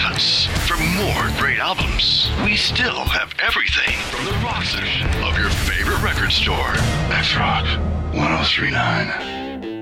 cuts. For more great albums, we still have everything from the rock section of your favorite record store. X Rock 1039.